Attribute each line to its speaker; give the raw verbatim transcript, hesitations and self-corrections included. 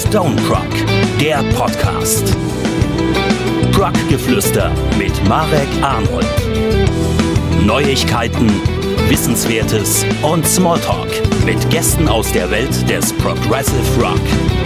Speaker 1: Stone Prog, der Podcast. Prog-Geflüster mit Marek Arnold. Neuigkeiten, Wissenswertes und Smalltalk mit Gästen aus der Welt des Progressive Rock.